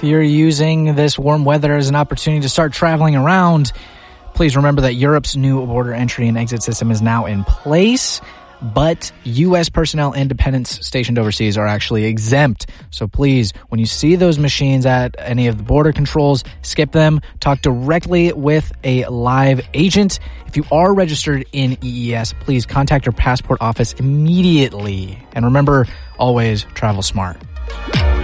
you're using this warm weather as an opportunity to start traveling around, please remember that Europe's new border entry and exit system is now in place, but U.S. personnel and dependents stationed overseas are actually exempt. So please, when you see those machines at any of the border controls, skip them. Talk directly with a live agent. If you are registered in EES, please contact your passport office immediately. And remember, always travel smart.